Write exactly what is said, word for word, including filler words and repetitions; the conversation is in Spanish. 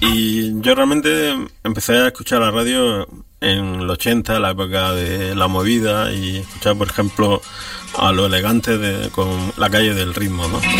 Y yo realmente empecé a escuchar la radio en el ochenta, la época de la movida, y escuchar, por ejemplo, a Lo Elegante de, con La Calle del Ritmo, ¿no?